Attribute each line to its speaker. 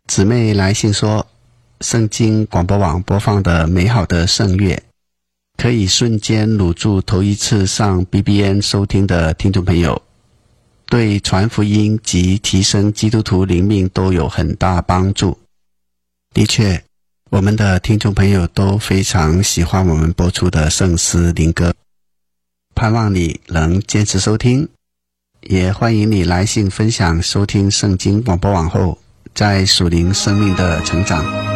Speaker 1: 姊妹来信说，圣经广播网播放的美好的圣乐，可以瞬间掳住头一次上 BBN 收听的听众朋友，对传福音及提升基督徒灵命都有很大帮助。的确，我们的听众朋友都非常喜欢我们播出的圣诗灵歌，盼望你能坚持收听，也欢迎你来信分享收听圣经广播网后在属灵生命的成长。